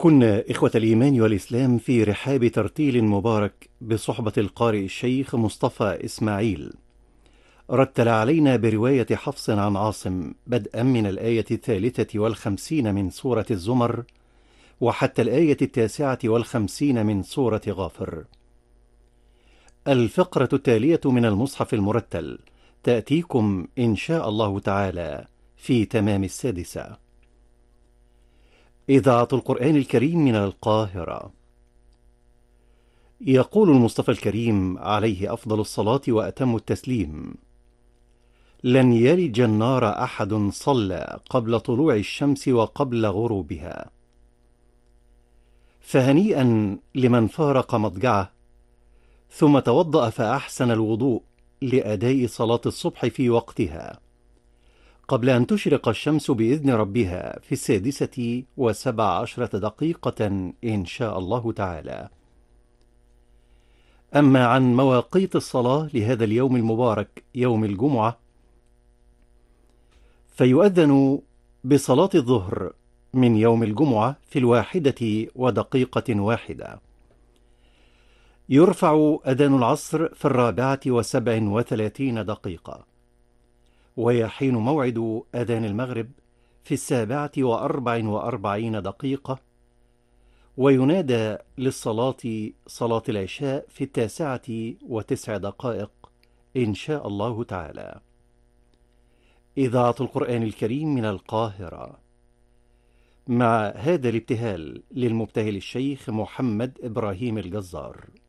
كنا إخوة الإيمان والإسلام في رحاب ترتيل مبارك بصحبة القارئ الشيخ مصطفى إسماعيل. رتل علينا برواية حفص عن عاصم بدءا من الآية 53 من سورة الزمر وحتى الآية 59 من سورة غافر. الفقرة التالية من المصحف المرتل تأتيكم إن شاء الله تعالى في تمام 6. إذاعة القرآن الكريم من القاهرة. يقول المصطفى الكريم عليه أفضل الصلاة وأتم التسليم: لن يلج النار أحد صلى قبل طلوع الشمس وقبل غروبها. فهنيئا لمن فارق مضجعه ثم توضأ فأحسن الوضوء لأداء صلاة الصبح في وقتها قبل أن تشرق الشمس بإذن ربها في 6:17 إن شاء الله تعالى. أما عن مواقيت الصلاة لهذا اليوم المبارك يوم الجمعة، فيؤذن بصلاة الظهر من يوم الجمعة في 1:01. يرفع أذان العصر في 4:37، ويحين موعد أذان المغرب في 7:44، وينادى للصلاة صلاة العشاء في 9:09 إن شاء الله تعالى. إذاعة القرآن الكريم من القاهرة. مع هذا الابتهال للمبتهل الشيخ محمد إبراهيم الجزار.